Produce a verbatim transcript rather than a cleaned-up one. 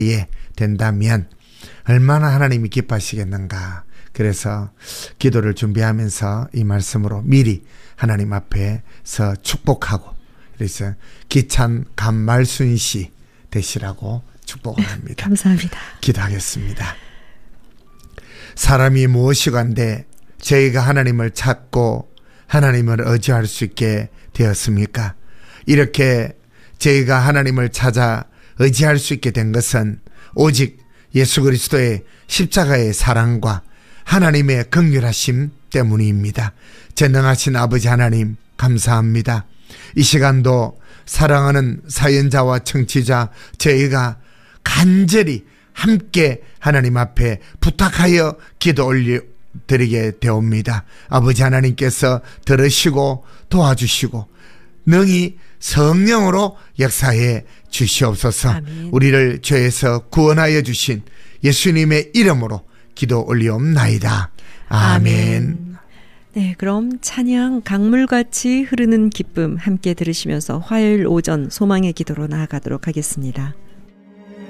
예, 된다면 얼마나 하나님이 기뻐하시겠는가. 그래서 기도를 준비하면서 이 말씀으로 미리 하나님 앞에서 축복하고, 그래서 기찬 감말순시 되시라고 축복을 합니다. 감사합니다. 기도하겠습니다. 사람이 무엇이간데 저희가 하나님을 찾고 하나님을 의지할 수 있게 되었습니까? 이렇게 저희가 하나님을 찾아 의지할 수 있게 된 것은 오직 예수 그리스도의 십자가의 사랑과 하나님의 긍휼하심 때문입니다. 전능하신 아버지 하나님 감사합니다. 이 시간도 사랑하는 사연자와 청취자 저희가 간절히 함께 하나님 앞에 부탁하여 기도 올려드리게 되옵니다. 아버지 하나님께서 들으시고 도와주시고 능히 성령으로 역사해 주시옵소서. 아멘. 우리를 죄에서 구원하여 주신 예수님의 이름으로 기도 올리옵나이다. 아멘. 아멘. 네, 그럼 찬양 강물같이 흐르는 기쁨 함께 들으시면서 화요일 오전 소망의 기도로 나아가도록 하겠습니다.